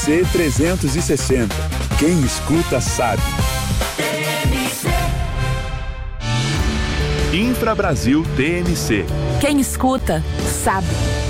TMC 360. Quem escuta sabe. Infra Brasil TMC. Quem escuta sabe.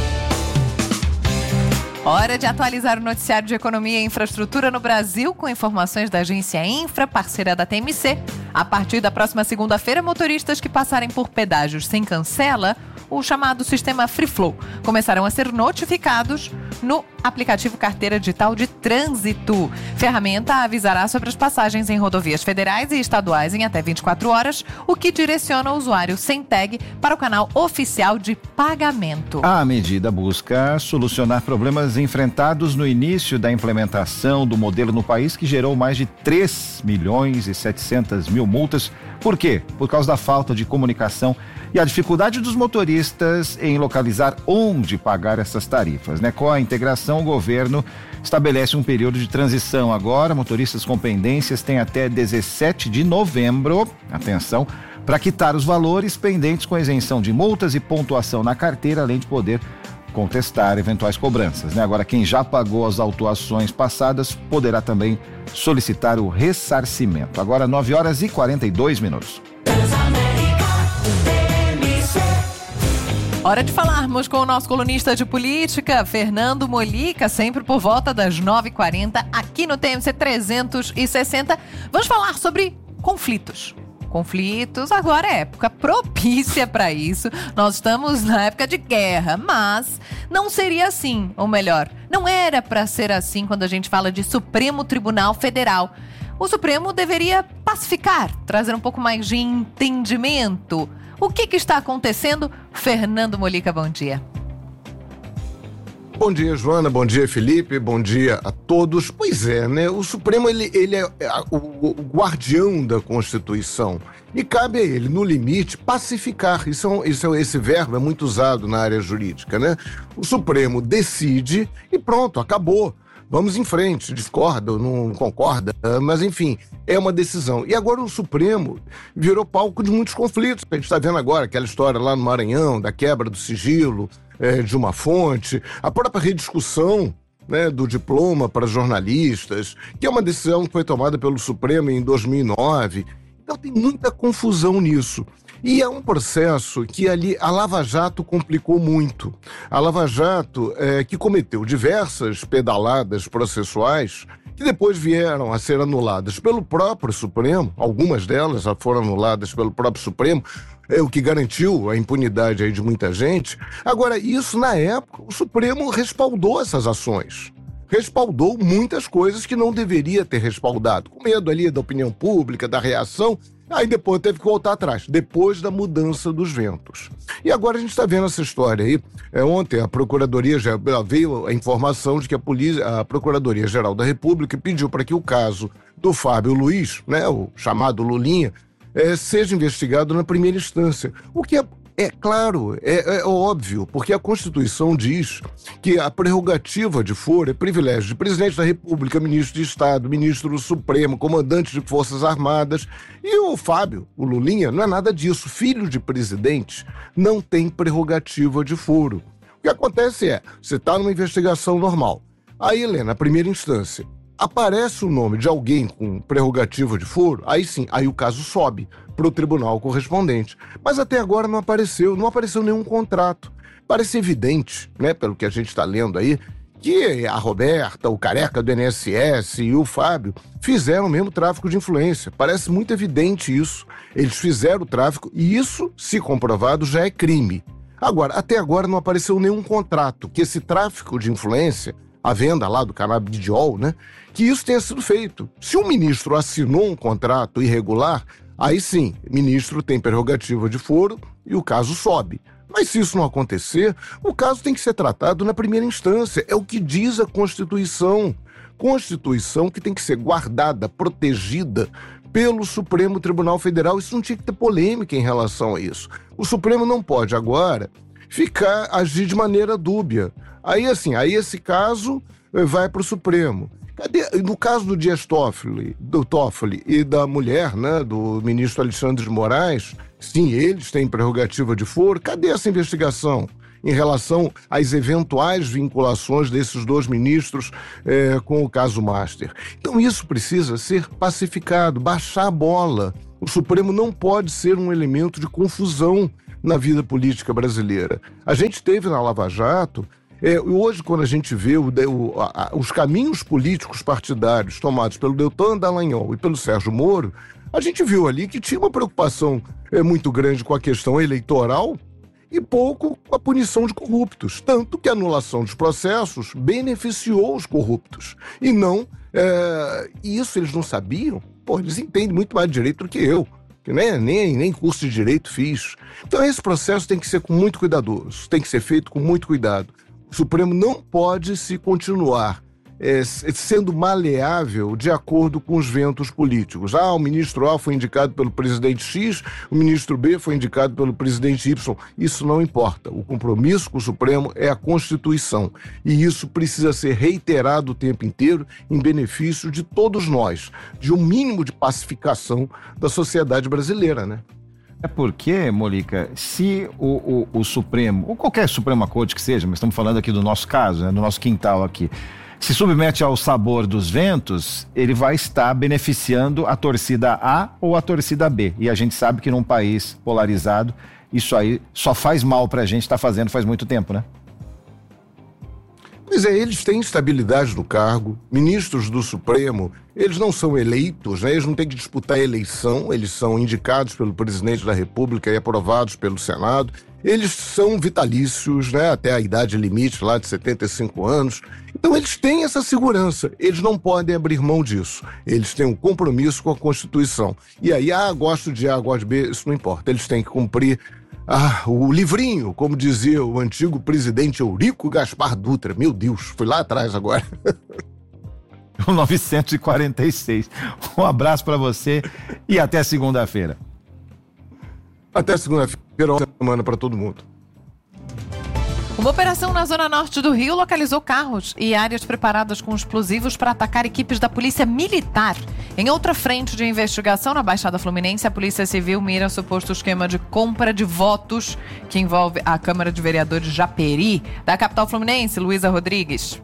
Hora de atualizar o noticiário de economia e infraestrutura no Brasil com informações da agência Infra, parceira da TMC. A partir da próxima segunda-feira, motoristas que passarem por pedágios sem cancela, o chamado sistema Free Flow, começarão a ser notificados no aplicativo Carteira Digital de Trânsito. Ferramenta avisará sobre as passagens em rodovias federais e estaduais em até 24 horas, o que direciona o usuário sem tag para o canal oficial de pagamento. A medida busca solucionar problemas enfrentados no início da implementação do modelo no país, que gerou mais de 3 milhões e 700 mil multas. Por quê? Por causa da falta de comunicação e a dificuldade dos motoristas em localizar onde pagar essas tarifas, né? Com a integração, o governo estabelece um período de transição. Agora, motoristas com pendências têm até 17 de novembro, atenção, para quitar os valores pendentes com isenção de multas e pontuação na carteira, além de poder contestar eventuais cobranças, né? Agora, quem já pagou as autuações passadas poderá também solicitar o ressarcimento. Agora, 9h42. Hora de falarmos com o nosso colunista de política, Fernando Molica, sempre por volta das 9h40, aqui no TMC 360. Vamos falar sobre conflitos. Agora é época propícia para isso. Nós estamos na época de guerra, mas não seria assim, ou melhor, não era para ser assim quando a gente fala de Supremo Tribunal Federal. O Supremo deveria pacificar, trazer um pouco mais de entendimento. O que está acontecendo? Fernando Molica, bom dia. Bom dia, Joana, bom dia, Felipe, bom dia a todos. Pois é, né? O Supremo ele é o guardião da Constituição e cabe a ele, no limite, pacificar. Esse verbo é muito usado na área jurídica, né? O Supremo decide e pronto, acabou. Vamos em frente, discorda, não concorda, mas enfim, é uma decisão. E agora o Supremo virou palco de muitos conflitos. A gente está vendo agora aquela história lá no Maranhão, da quebra do sigilo de uma fonte, a própria rediscussão, né, do diploma para jornalistas, que é uma decisão que foi tomada pelo Supremo em 2009. Então tem muita confusão nisso. E é um processo que ali a Lava Jato complicou muito. A Lava Jato que cometeu diversas pedaladas processuais que depois vieram a ser anuladas pelo próprio Supremo. Algumas delas já foram anuladas pelo próprio Supremo, o que garantiu a impunidade aí de muita gente. Agora, isso na época, o Supremo respaldou essas ações. Respaldou muitas coisas que não deveria ter respaldado, com medo ali da opinião pública, da reação. Aí depois teve que voltar atrás, depois da mudança dos ventos. E agora a gente está vendo essa história aí. Ontem a Procuradoria veio a informação de que a Procuradoria-Geral da República pediu para que o caso do Fábio Luiz, né, o chamado Lulinha, seja investigado na primeira instância. O que é claro, é óbvio, porque a Constituição diz que a prerrogativa de foro é privilégio de presidente da República, ministro de Estado, ministro do Supremo, comandante de Forças Armadas. E o Fábio, o Lulinha, não é nada disso. Filho de presidente não tem prerrogativa de foro. O que acontece você está numa investigação normal. Aí, Helena, na primeira instância, aparece o nome de alguém com prerrogativa de foro, aí sim, aí o caso sobe para o tribunal correspondente. Mas até agora não apareceu nenhum contrato. Parece evidente, né, pelo que a gente está lendo aí, que a Roberta, o careca do INSS e o Fábio fizeram o mesmo tráfico de influência. Parece muito evidente isso. Eles fizeram o tráfico e isso, se comprovado, já é crime. Agora, até agora não apareceu nenhum contrato que esse tráfico de influência, a venda lá do canabidiol, né, que isso tenha sido feito. Se um ministro assinou um contrato irregular, aí sim, ministro tem prerrogativa de foro e o caso sobe. Mas se isso não acontecer, o caso tem que ser tratado na primeira instância. É o que diz a Constituição. Constituição que tem que ser guardada, protegida pelo Supremo Tribunal Federal. Isso não tinha que ter polêmica em relação a isso. O Supremo não pode agora agir de maneira dúbia. Aí esse caso vai para o Supremo. No caso do Dias Toffoli e da mulher, né, do ministro Alexandre de Moraes, sim, eles têm prerrogativa de foro. Cadê essa investigação? em relação às eventuais vinculações desses 2 ministros com o caso Master. Então isso precisa ser pacificado, baixar a bola. O Supremo não pode ser um elemento de confusão na vida política brasileira. A gente teve na Lava Jato, hoje quando a gente vê os caminhos políticos partidários tomados pelo Deltan Dallagnol e pelo Sérgio Moro, a gente viu ali que tinha uma preocupação muito grande com a questão eleitoral e pouco com a punição de corruptos. Tanto que a anulação dos processos beneficiou os corruptos. E não... isso eles não sabiam? Pô, eles entendem muito mais de direito do que eu, que nem curso de direito fiz. Então esse processo tem que ser com muito cuidadoso, tem que ser feito com muito cuidado. O Supremo não pode se continuar sendo maleável de acordo com os ventos políticos. O ministro A foi indicado pelo presidente X, o ministro B foi indicado pelo presidente Y. Isso não importa. O compromisso com o Supremo é a Constituição. E isso precisa ser reiterado o tempo inteiro em benefício de todos nós, de um mínimo de pacificação da sociedade brasileira, né? É porque, Molica, se o Supremo, ou qualquer Suprema Corte que seja, mas estamos falando aqui do nosso caso, né, do nosso quintal aqui, se submete ao sabor dos ventos, ele vai estar beneficiando a torcida A ou a torcida B. E a gente sabe que num país polarizado, isso aí só faz mal pra gente, está fazendo faz muito tempo, né? Pois eles têm estabilidade no cargo, ministros do Supremo, eles não são eleitos, né? Eles não têm que disputar a eleição, eles são indicados pelo presidente da República e aprovados pelo Senado. Eles são vitalícios, né? Até a idade limite lá de 75 anos. Então eles têm essa segurança, eles não podem abrir mão disso. Eles têm um compromisso com a Constituição. E aí, gosto de A, gosto de B, isso não importa. Eles têm que cumprir o livrinho, como dizia o antigo presidente Eurico Gaspar Dutra. Meu Deus, fui lá atrás agora. 1946. Um abraço para você e até segunda-feira. Até segunda-feira, uma semana para todo mundo. Uma operação na zona norte do Rio localizou carros e áreas preparadas com explosivos para atacar equipes da Polícia Militar. Em outra frente de investigação, na Baixada Fluminense, a Polícia Civil mira suposto esquema de compra de votos que envolve a Câmara de Vereadores de Japeri. Da capital fluminense, Luísa Rodrigues.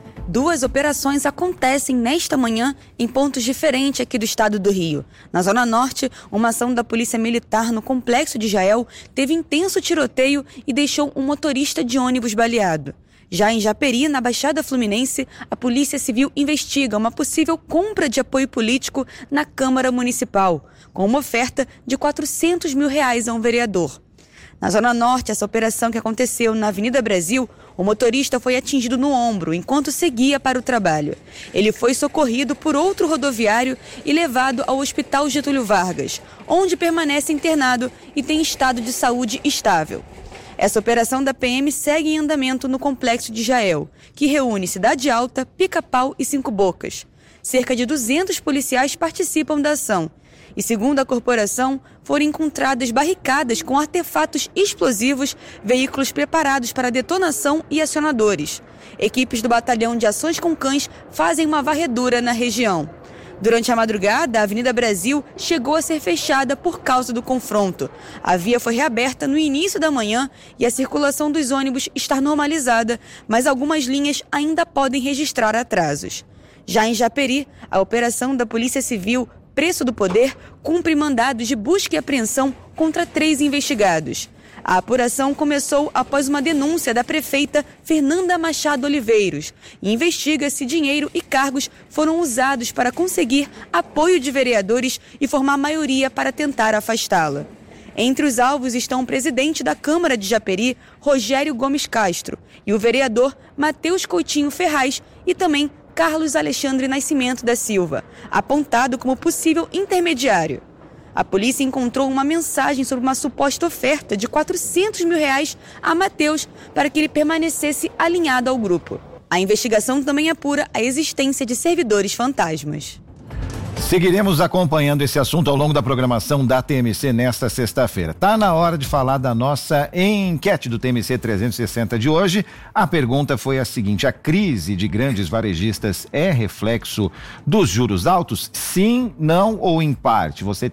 2 operações acontecem nesta manhã em pontos diferentes aqui do estado do Rio. Na Zona Norte, uma ação da Polícia Militar no Complexo de Jael teve intenso tiroteio e deixou um motorista de ônibus baleado. Já em Japeri, na Baixada Fluminense, a Polícia Civil investiga uma possível compra de apoio político na Câmara Municipal, com uma oferta de R$400 mil a um vereador. Na Zona Norte, essa operação que aconteceu na Avenida Brasil, o motorista foi atingido no ombro enquanto seguia para o trabalho. Ele foi socorrido por outro rodoviário e levado ao Hospital Getúlio Vargas, onde permanece internado e tem estado de saúde estável. Essa operação da PM segue em andamento no Complexo de Jael, que reúne Cidade Alta, Pica-Pau e Cinco Bocas. Cerca de 200 policiais participam da ação. E, segundo a corporação, foram encontradas barricadas com artefatos explosivos, veículos preparados para detonação e acionadores. Equipes do Batalhão de Ações com Cães fazem uma varredura na região. Durante a madrugada, a Avenida Brasil chegou a ser fechada por causa do confronto. A via foi reaberta no início da manhã e a circulação dos ônibus está normalizada, mas algumas linhas ainda podem registrar atrasos. Já em Japeri, a operação da Polícia Civil Preço do Poder cumpre mandados de busca e apreensão contra 3 investigados. A apuração começou após uma denúncia da prefeita Fernanda Machado Oliveiros e investiga se dinheiro e cargos foram usados para conseguir apoio de vereadores e formar maioria para tentar afastá-la. Entre os alvos estão o presidente da Câmara de Japeri, Rogério Gomes Castro, e o vereador Matheus Coutinho Ferraz e também Carlos Alexandre Nascimento da Silva, apontado como possível intermediário. A polícia encontrou uma mensagem sobre uma suposta oferta de R$400 mil a Matheus para que ele permanecesse alinhado ao grupo. A investigação também apura a existência de servidores fantasmas. Seguiremos acompanhando esse assunto ao longo da programação da TMC nesta sexta-feira. Tá na hora de falar da nossa enquete do TMC 360 de hoje. A pergunta foi a seguinte: a crise de grandes varejistas é reflexo dos juros altos? Sim, não ou em parte? Você tem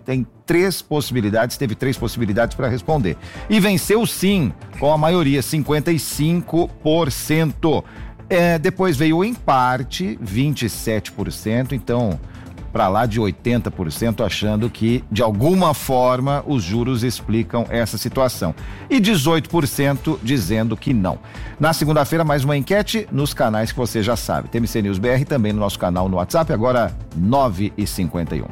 teve 3 possibilidades para responder. E venceu sim, com a maioria, 55%. Depois veio o empate, 27%, então para lá de 80%, achando que de alguma forma os juros explicam essa situação. E 18% dizendo que não. Na segunda-feira, mais uma enquete nos canais que você já sabe. TMC News BR também no nosso canal no WhatsApp, agora 9h51.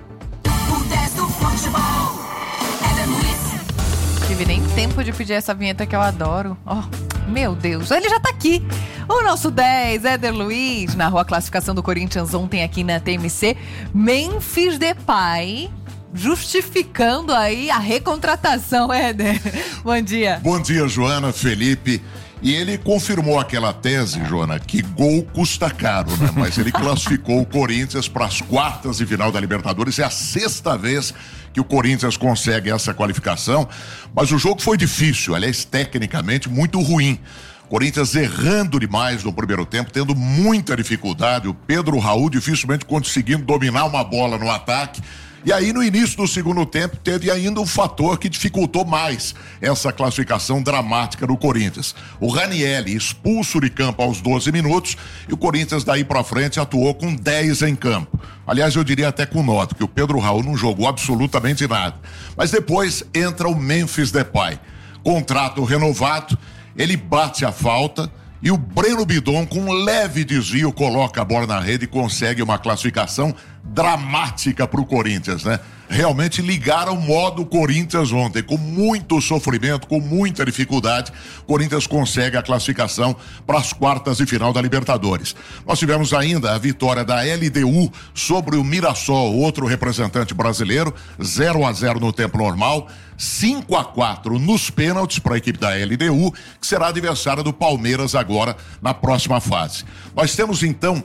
Tive nem tempo de pedir essa vinheta que eu adoro. Oh, meu Deus, ele já tá aqui. O nosso 10, Éder Luiz, narrou a classificação do Corinthians ontem aqui na TMC. Memphis Depay, justificando aí a recontratação, Éder. Bom dia. Bom dia, Joana, Felipe. E ele confirmou aquela tese, Joana, que gol custa caro, né? Mas ele classificou o Corinthians para as quartas de final da Libertadores. É a 6ª vez que o Corinthians consegue essa qualificação. Mas o jogo foi difícil, aliás, tecnicamente muito ruim. Corinthians errando demais no primeiro tempo, tendo muita dificuldade. O Pedro Raul dificilmente conseguindo dominar uma bola no ataque. E aí, no início do segundo tempo, teve ainda um fator que dificultou mais essa classificação dramática do Corinthians. O Ranieri expulso de campo aos 12 minutos e o Corinthians daí pra frente atuou com 10 em campo. Aliás, eu diria até com 9, porque o Pedro Raul não jogou absolutamente nada. Mas depois entra o Memphis Depay. Contrato renovado, ele bate a falta e o Breno Bidon, com um leve desvio, coloca a bola na rede e consegue uma classificação dramática para o Corinthians, né? Realmente ligaram o modo Corinthians ontem, com muito sofrimento, com muita dificuldade. O Corinthians consegue a classificação para as quartas de final da Libertadores. Nós tivemos ainda a vitória da LDU sobre o Mirassol, outro representante brasileiro, 0-0 no tempo normal, 5-4 nos pênaltis para a equipe da LDU, que será adversária do Palmeiras agora na próxima fase. Nós temos então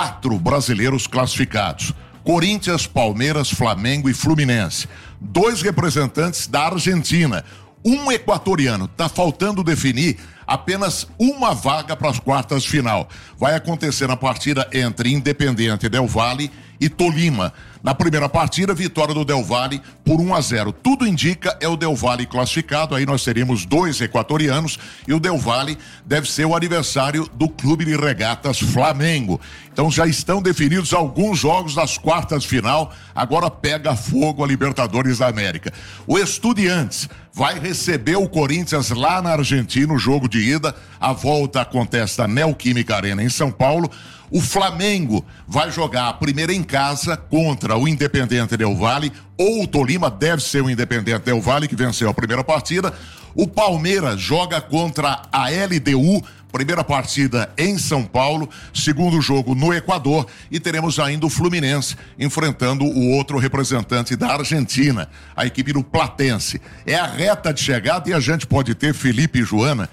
4 brasileiros classificados: Corinthians, Palmeiras, Flamengo e Fluminense. 2 representantes da Argentina, um equatoriano. Tá faltando definir apenas uma vaga para as quartas de final. Vai acontecer na partida entre Independiente Del Valle e Tolima. Na primeira partida, vitória do Del Valle por 1-0. Tudo indica é o Del Valle classificado. Aí nós teríamos 2 equatorianos e o Del Valle deve ser o adversário do Clube de Regatas Flamengo. Então já estão definidos alguns jogos das quartas de final. Agora pega fogo a Libertadores da América. O Estudiantes vai receber o Corinthians lá na Argentina, o jogo de ida. A volta acontece na Neoquímica Arena em São Paulo. O Flamengo vai jogar a primeira em casa contra o Independiente Del Valle, ou o Tolima, deve ser o Independiente Del Valle, que venceu a primeira partida. O Palmeiras joga contra a LDU, primeira partida em São Paulo, segundo jogo no Equador, e teremos ainda o Fluminense enfrentando o outro representante da Argentina, a equipe do Platense. É a reta de chegada e a gente pode ter, Felipe e Joana,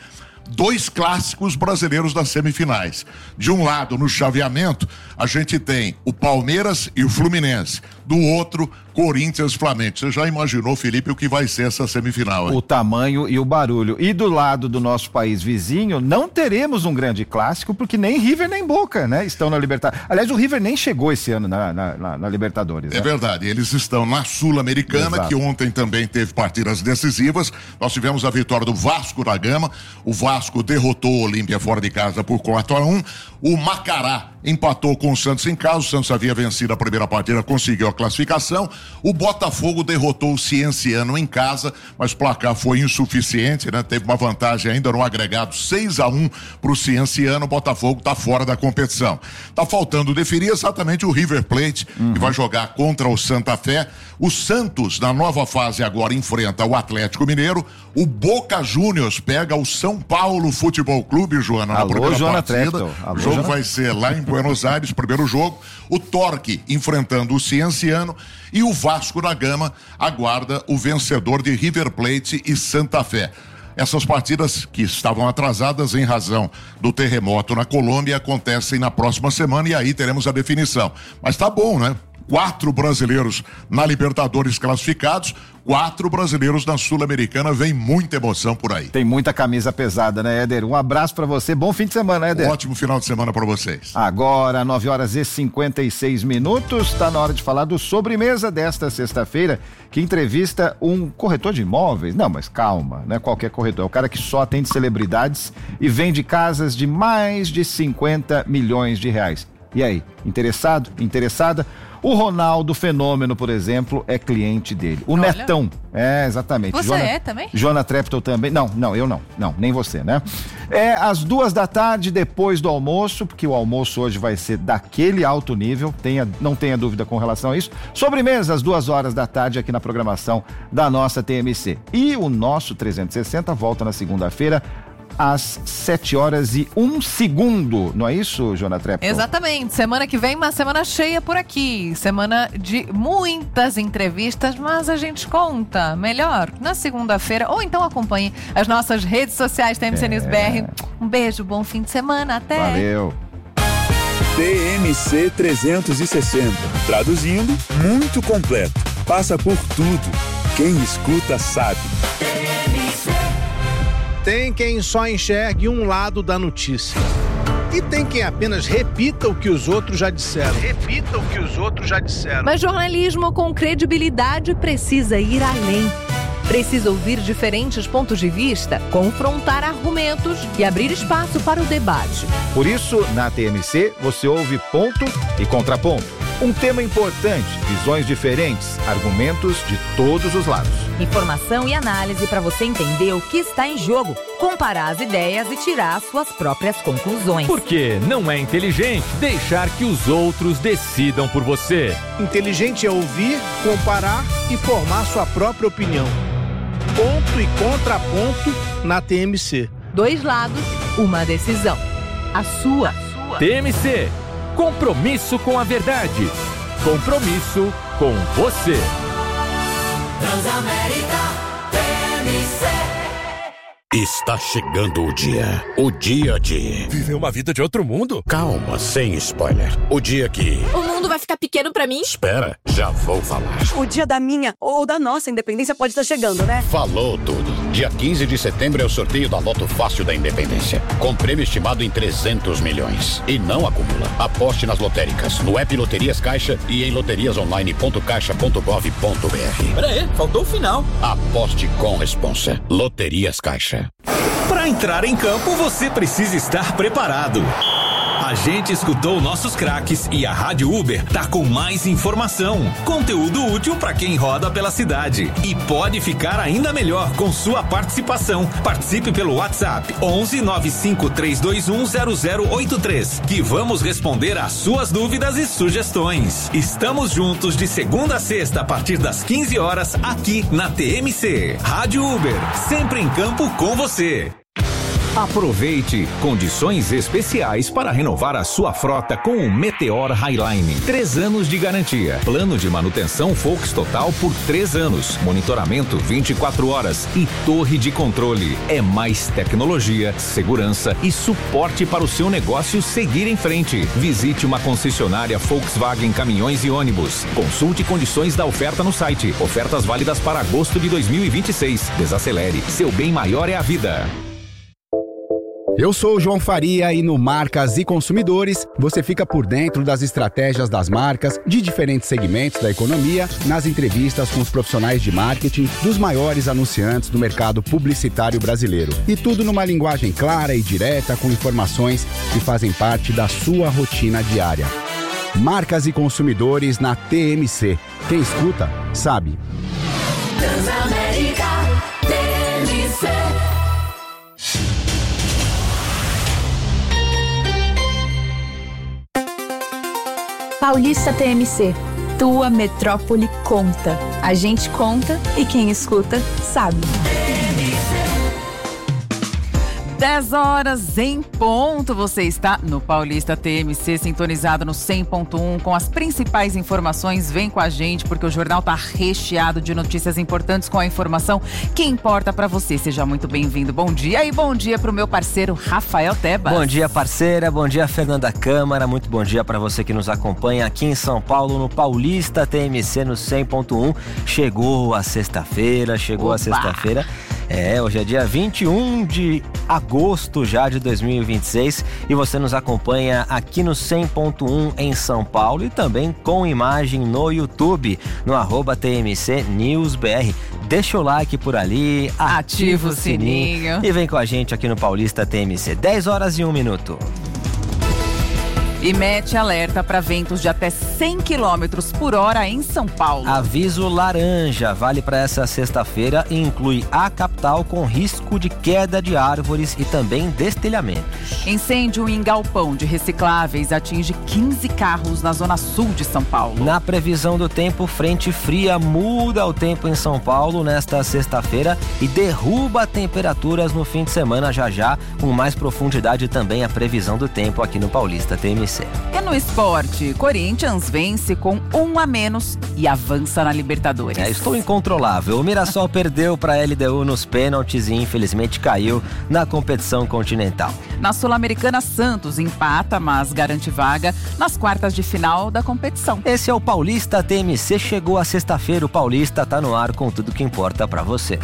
2 clássicos brasileiros das semifinais. De um lado, no chaveamento, a gente tem o Palmeiras e o Fluminense. Do outro, Corinthians e Flamengo. Você já imaginou, Felipe, o que vai ser essa semifinal, hein? O tamanho e o barulho. E do lado do nosso país vizinho, não teremos um grande clássico, porque nem River nem Boca, né, estão na Libertadores. Aliás, o River nem chegou esse ano na Libertadores. É, né? Verdade, eles estão na Sul-Americana, que ontem também teve partidas decisivas. Nós tivemos a vitória do Vasco da Gama. O Vasco derrotou o Olímpia fora de casa por 4-1. O Macará empatou com o Santos em casa. O Santos havia vencido a primeira partida, conseguiu a classificação. O Botafogo derrotou o Cienciano em casa, mas o placar foi insuficiente, né? Teve uma vantagem ainda no agregado 6-1 para o Cienciano. O Botafogo está fora da competição. Tá faltando definir exatamente o River Plate, que vai jogar contra o Santa Fé. O Santos, na nova fase agora, enfrenta o Atlético Mineiro. O Boca Juniors pega o São Paulo Futebol Clube, Joana, na primeira partida. O jogo vai ser lá em Buenos Aires, primeiro jogo. O Torque enfrentando o Cienciano e o Vasco da Gama aguarda o vencedor de River Plate e Santa Fé. Essas partidas que estavam atrasadas em razão do terremoto na Colômbia acontecem na próxima semana e aí teremos a definição. Mas tá bom, né? 4 brasileiros na Libertadores classificados, 4 brasileiros na Sul-Americana. Vem muita emoção por aí. Tem muita camisa pesada, né, Éder? Um abraço pra você, bom fim de semana, Éder. Ótimo final de semana pra vocês. Agora, 9h56, tá na hora de falar do Sobremesa desta sexta-feira, que entrevista um corretor de imóveis. Não, mas calma, não é qualquer corretor, é o cara que só atende celebridades e vende casas de mais de 50 milhões de reais. E aí, interessado? Interessada? O Ronaldo Fenômeno, por exemplo, é cliente dele. O Olha. Netão, exatamente. Você é também? Jona Treptow também. Não, eu não, nem você, né? É às 14h, depois do almoço, porque o almoço hoje vai ser daquele alto nível, não tenha dúvida com relação a isso. Sobremesa às 14h aqui na programação da nossa TMC. E o nosso 360 volta na segunda-feira às 7h01, não é isso, Jona Treptow? Exatamente. Semana que vem, uma semana cheia por aqui. Semana de muitas entrevistas, mas a gente conta melhor na segunda-feira, ou então acompanhe as nossas redes sociais TMC News BR. Um beijo, bom fim de semana, até! Valeu! TMC 360. Traduzindo, muito completo. Passa por tudo. Quem escuta sabe. Tem quem só enxergue um lado da notícia. E tem quem apenas repita o que os outros já disseram. Mas jornalismo com credibilidade precisa ir além. Precisa ouvir diferentes pontos de vista, confrontar argumentos e abrir espaço para o debate. Por isso, na TMC, você ouve ponto e contraponto. Um tema importante, visões diferentes, argumentos de todos os lados. Informação e análise para você entender o que está em jogo, comparar as ideias e tirar suas próprias conclusões. Porque não é inteligente deixar que os outros decidam por você. Inteligente é ouvir, comparar e formar sua própria opinião. Ponto e contraponto na TMC. 2 lados, uma decisão. A sua. TMC. Compromisso com a verdade. Compromisso com você. Transamérica TMC. Está chegando o dia de... Viver uma vida de outro mundo? Calma, sem spoiler. O dia que... O mundo vai ficar pequeno pra mim? Espera, já vou falar. O dia da minha ou da nossa independência pode estar chegando, né? Falou tudo. Dia 15 de setembro é o sorteio da Loto Fácil da Independência, com prêmio estimado em 300 milhões. E não acumula. Aposte nas lotéricas, no app Loterias Caixa e em loteriasonline.caixa.gov.br. Peraí, faltou o final. Aposte com responsa. Loterias Caixa. Para entrar em campo, você precisa estar preparado. A gente escutou nossos craques e a Rádio Uber tá com mais informação, conteúdo útil para quem roda pela cidade. E pode ficar ainda melhor com sua participação. Participe pelo WhatsApp 11 95 321 0083, que vamos responder às suas dúvidas e sugestões. Estamos juntos de segunda a sexta a partir das 15 horas aqui na TMC. Rádio Uber, sempre em campo com você. Aproveite condições especiais para renovar a sua frota com o Meteor Highline. 3 anos de garantia. Plano de manutenção Volks Total por 3 anos. Monitoramento 24 horas e torre de controle. É mais tecnologia, segurança e suporte para o seu negócio seguir em frente. Visite uma concessionária Volkswagen Caminhões e Ônibus. Consulte condições da oferta no site. Ofertas válidas para agosto de 2026. Desacelere. Seu bem maior é a vida. Eu sou o João Faria e no Marcas e Consumidores você fica por dentro das estratégias das marcas de diferentes segmentos da economia nas entrevistas com os profissionais de marketing dos maiores anunciantes do mercado publicitário brasileiro. E tudo numa linguagem clara e direta com informações que fazem parte da sua rotina diária. Marcas e Consumidores na TMC. Quem escuta, sabe. Transamérica TMC. Paulista TMC, tua metrópole conta. A gente conta e quem escuta sabe. 10 horas em ponto, você está no Paulista TMC, sintonizado no 100.1 com as principais informações. Vem com a gente porque o jornal tá recheado de notícias importantes com a informação que importa para você. Seja muito bem-vindo. Bom dia e bom dia pro meu parceiro Rafael Tebas. Bom dia, parceira. Bom dia, Fernanda Câmara. Muito bom dia para você que nos acompanha aqui em São Paulo no Paulista TMC no 100.1. Chegou a sexta-feira. Hoje é dia 21 de agosto já de 2026 e você nos acompanha aqui no 100.1 em São Paulo e também com imagem no YouTube, no @TMC News BR. Deixa o like por ali, ativa o sininho e vem com a gente aqui no Paulista TMC. 10 horas e 1 minuto. IMET alerta para ventos de até 100 km por hora em São Paulo. Aviso laranja vale para essa sexta-feira e inclui a capital com risco de queda de árvores e também destelhamentos. Incêndio em galpão de recicláveis atinge 15 carros na zona sul de São Paulo. Na previsão do tempo, frente fria muda o tempo em São Paulo nesta sexta-feira e derruba temperaturas no fim de semana já, com mais profundidade também a previsão do tempo aqui no Paulista TMC. E no esporte, Corinthians vence com 1 a menos e avança na Libertadores. Estou incontrolável. O Mirassol perdeu para a LDU nos pênaltis e infelizmente caiu na competição continental. Na Sul-Americana, Santos empata, mas garante vaga nas quartas de final da competição. Esse é o Paulista TMC. Chegou a sexta-feira, o Paulista tá no ar com tudo que importa para você.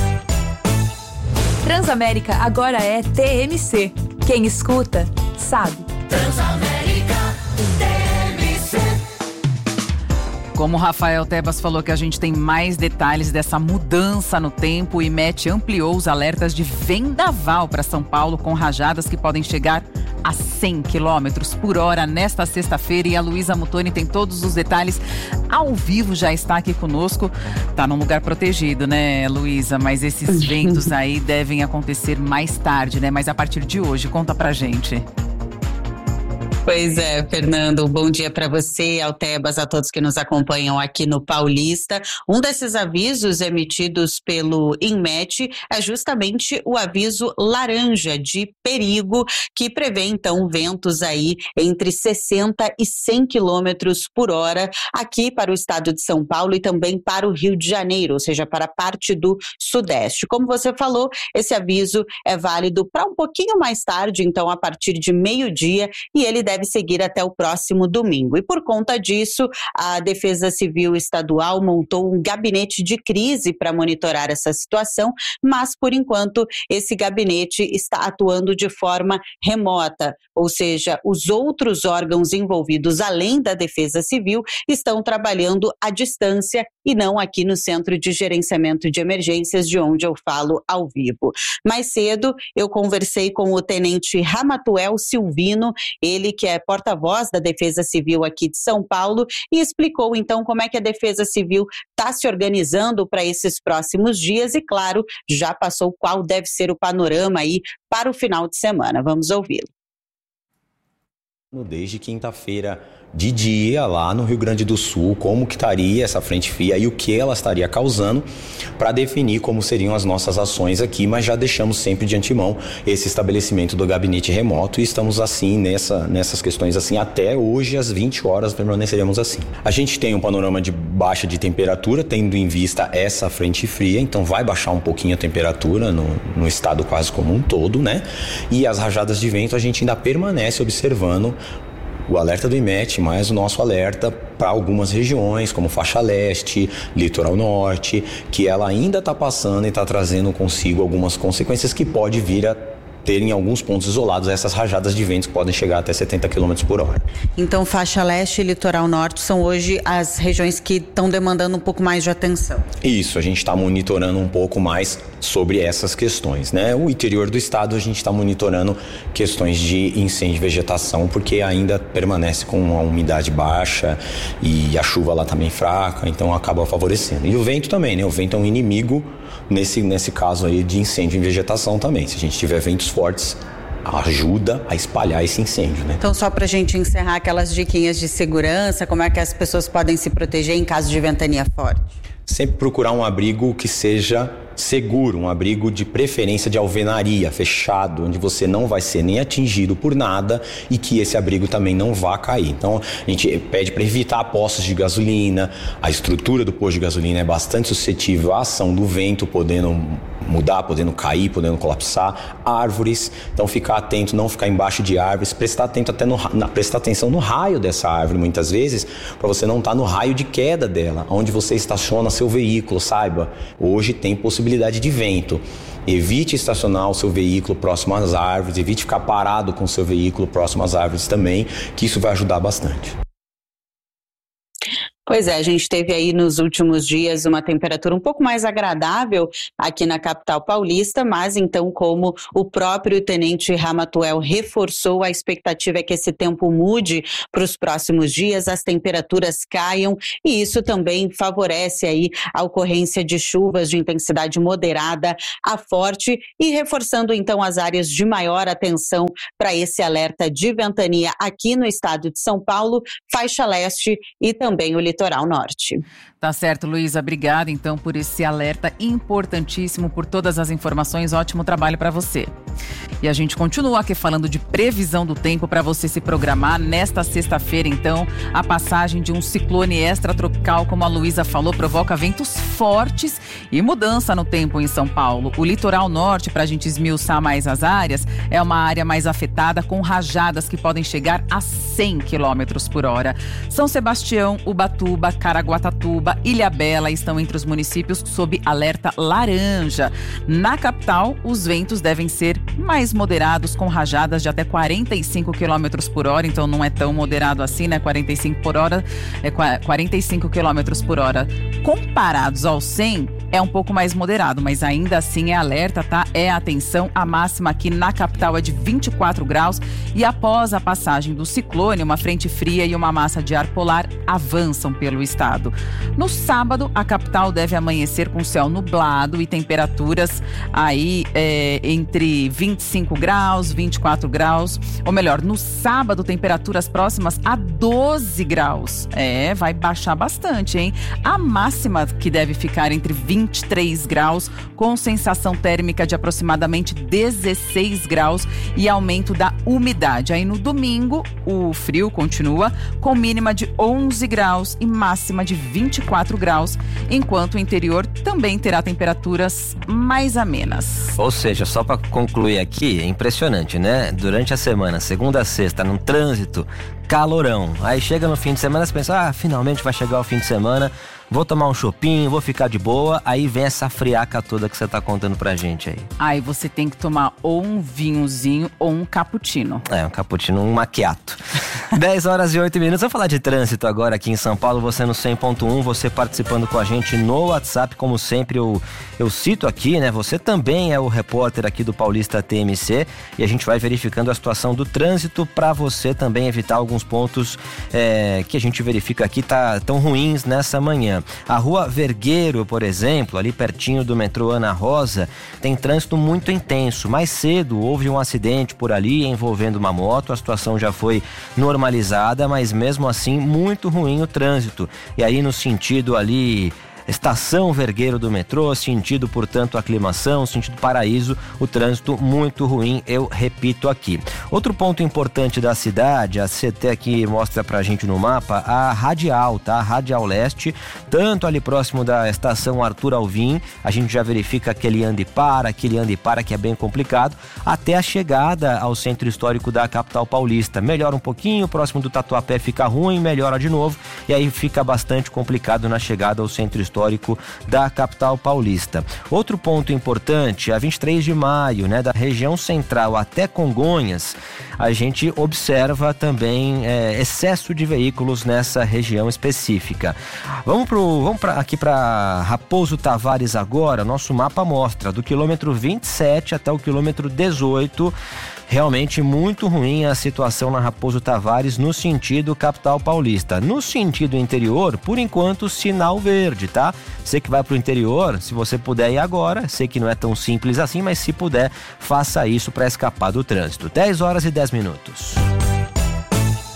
Transamérica agora é TMC. Quem escuta, sabe. Transamérica TMC. Como o Rafael Tebas falou que a gente tem mais detalhes dessa mudança no tempo, o IMET ampliou os alertas de vendaval para São Paulo com rajadas que podem chegar a 100 km por hora nesta sexta-feira. E a Luísa Mutoni tem todos os detalhes ao vivo, já está aqui conosco. Tá num lugar protegido, né, Luísa? Mas esses ventos aí devem acontecer mais tarde, né? Mas a partir de hoje, conta pra gente. Pois é, Fernando, bom dia para você, ao Tebas, a todos que nos acompanham aqui no Paulista. Um desses avisos emitidos pelo INMET é justamente o aviso laranja de perigo, que prevê então ventos aí entre 60 e 100 quilômetros por hora aqui para o estado de São Paulo e também para o Rio de Janeiro, ou seja, para a parte do Sudeste. Como você falou, esse aviso é válido para um pouquinho mais tarde, então a partir de meio-dia, e ele deve seguir até o próximo domingo. E por conta disso, a Defesa Civil Estadual montou um gabinete de crise para monitorar essa situação, mas por enquanto esse gabinete está atuando de forma remota, ou seja, os outros órgãos envolvidos, além da Defesa Civil, estão trabalhando à distância e não aqui no Centro de Gerenciamento de Emergências, de onde eu falo ao vivo. Mais cedo, eu conversei com o Tenente Ramatuel Silvino, ele que é porta-voz da Defesa Civil aqui de São Paulo, e explicou então como é que a Defesa Civil está se organizando para esses próximos dias e, claro, já passou qual deve ser o panorama aí para o final de semana. Vamos ouvi-lo. Desde quinta-feira de dia lá no Rio Grande do Sul, como que estaria essa frente fria e o que ela estaria causando, para definir como seriam as nossas ações aqui, mas já deixamos sempre de antemão esse estabelecimento do gabinete remoto e estamos assim nessas questões assim até hoje às 20 horas permaneceremos assim. A gente tem um panorama de baixa de temperatura, tendo em vista essa frente fria, então vai baixar um pouquinho a temperatura no estado quase como um todo, né? E as rajadas de vento a gente ainda permanece observando o alerta do IMET, mais o nosso alerta para algumas regiões, como faixa leste, litoral norte, que ela ainda está passando e está trazendo consigo algumas consequências que pode vir a ter em alguns pontos isolados essas rajadas de ventos que podem chegar até 70 km por hora. Então, faixa leste e litoral norte são hoje as regiões que estão demandando um pouco mais de atenção. Isso, a gente está monitorando um pouco mais sobre essas questões, né? O interior do estado a gente está monitorando questões de incêndio de vegetação, porque ainda permanece com uma umidade baixa e a chuva lá também fraca, então acaba favorecendo. E o vento também, né? O vento é um inimigo nesse caso aí de incêndio em vegetação também. Se a gente tiver ventos fortes, ajuda a espalhar esse incêndio, né? Então, só para a gente encerrar, aquelas diquinhas de segurança, como é que as pessoas podem se proteger em caso de ventania forte? sempre procurar um abrigo que seja seguro, um abrigo de preferência de alvenaria, fechado, onde você não vai ser nem atingido por nada e que esse abrigo também não vá cair. Então, a gente pede para evitar postos de gasolina, a estrutura do posto de gasolina é bastante suscetível à ação do vento, podendo mudar, podendo cair, podendo colapsar, árvores, então ficar atento, não ficar embaixo de árvores, prestar atenção no raio dessa árvore muitas vezes, para você não estar no raio de queda dela, onde você estaciona seu veículo, saiba, hoje tem possibilidade de vento. Evite estacionar o seu veículo próximo às árvores, evite ficar parado com o seu veículo próximo às árvores também, que isso vai ajudar bastante. Pois é, a gente teve aí nos últimos dias uma temperatura um pouco mais agradável aqui na capital paulista, mas então, como o próprio tenente Ramatuel reforçou, a expectativa é que esse tempo mude para os próximos dias, as temperaturas caiam e isso também favorece aí a ocorrência de chuvas de intensidade moderada a forte e reforçando então as áreas de maior atenção para esse alerta de ventania aqui no estado de São Paulo, faixa leste e também o litoral norte. Tá certo, Luísa. Obrigada, então, por esse alerta importantíssimo, por todas as informações. Ótimo trabalho para você. E a gente continua aqui falando de previsão do tempo para você se programar. Nesta sexta-feira, então, a passagem de um ciclone extratropical, como a Luísa falou, provoca ventos fortes e mudança no tempo em São Paulo. O litoral norte, para a gente esmiuçar mais as áreas, é uma área mais afetada, com rajadas que podem chegar a 100 km por hora. São Sebastião, Ubatuba, Caraguatatuba, Ilhabela estão entre os municípios sob alerta laranja. Na capital, os ventos devem ser mais moderados, com rajadas de até 45 km por hora, então não é tão moderado assim, né? 45 km por hora. Comparados ao 100, é um pouco mais moderado, mas ainda assim é alerta, tá? É atenção, a máxima aqui na capital é de 24 graus e após a passagem do ciclone, uma frente fria e uma massa de ar polar avançam pelo estado. No sábado, a capital deve amanhecer com céu nublado e temperaturas aí entre 25 graus, 24 graus, ou melhor, no sábado, temperaturas próximas a 12 graus. Vai baixar bastante, hein? A máxima que deve ficar entre 23 graus, com sensação térmica de aproximadamente 16 graus e aumento da umidade. Aí no domingo, o frio continua, com mínima de 11 graus e máxima de 24 graus, enquanto o interior também terá temperaturas mais amenas. Ou seja, só para concluir aqui, é impressionante, né? Durante a semana, segunda a sexta, num trânsito, calorão. Aí chega no fim de semana, você pensa, finalmente vai chegar o fim de semana, vou tomar um chopinho, vou ficar de boa. Aí vem essa friaca toda que você tá contando pra gente aí. Aí você tem que tomar ou um vinhozinho ou um cappuccino. Um cappuccino, um macchiato. 10 horas e 8 minutos. Vamos falar de trânsito agora aqui em São Paulo. Você no 100.1, você participando com a gente no WhatsApp. Como sempre, eu cito aqui, né? Você também é o repórter aqui do Paulista TMC. E a gente vai verificando a situação do trânsito para você também evitar alguns pontos que a gente verifica aqui tão ruins nessa manhã. A Rua Vergueiro, por exemplo, ali pertinho do metrô Ana Rosa, tem trânsito muito intenso. Mais cedo houve um acidente por ali envolvendo uma moto, a situação já foi normalizada, mas mesmo assim muito ruim o trânsito. E aí no sentido ali Estação Vergueiro do metrô, sentido, portanto, Aclimação, sentido Paraíso, o trânsito muito ruim, eu repito aqui. Outro ponto importante da cidade, a CT aqui mostra pra gente no mapa, a Radial, tá? A Radial Leste, tanto ali próximo da Estação Arthur Alvim, a gente já verifica aquele anda e para que é bem complicado, até a chegada ao centro histórico da capital paulista. Melhora um pouquinho, próximo do Tatuapé fica ruim, melhora de novo, e aí fica bastante complicado na chegada ao centro histórico da capital paulista. Outro ponto importante, a 23 de maio, né, da região central até Congonhas, a gente observa também excesso de veículos nessa região específica. Vamos aqui para Raposo Tavares agora. Nosso mapa mostra do quilômetro 27 até o quilômetro 18. Realmente muito ruim a situação na Raposo Tavares no sentido capital paulista. No sentido interior, por enquanto, sinal verde, tá? Você que vai pro interior, se você puder ir agora, sei que não é tão simples assim, mas se puder, faça isso para escapar do trânsito. 10 horas e 10 minutos.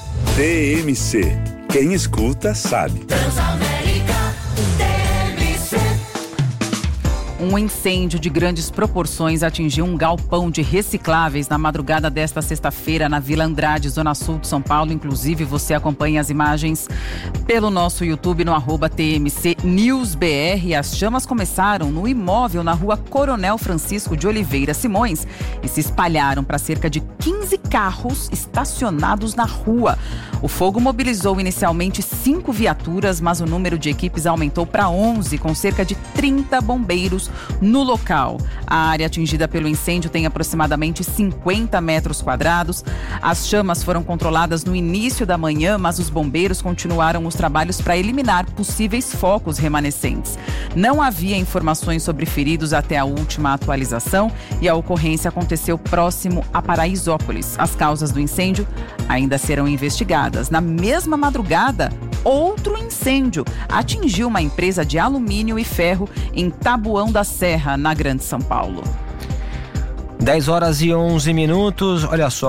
TMC. Quem escuta sabe. Transamérica TMC. Um incêndio de grandes proporções atingiu um galpão de recicláveis na madrugada desta sexta-feira na Vila Andrade, zona sul de São Paulo. Inclusive, você acompanha as imagens pelo nosso YouTube no @TMC News BR. As chamas começaram no imóvel na rua Coronel Francisco de Oliveira Simões e se espalharam para cerca de 15 carros estacionados na rua. O fogo mobilizou inicialmente 5 viaturas, mas o número de equipes aumentou para 11, com cerca de 30 bombeiros no local. A área atingida pelo incêndio tem aproximadamente 50 metros quadrados. As chamas foram controladas no início da manhã, mas os bombeiros continuaram os trabalhos para eliminar possíveis focos remanescentes. Não havia informações sobre feridos até a última atualização e a ocorrência aconteceu próximo a Paraisópolis. As causas do incêndio ainda serão investigadas. Na mesma madrugada, outro incêndio atingiu uma empresa de alumínio e ferro em Taboão da Serra, na Grande São Paulo. 10h11. Olha só.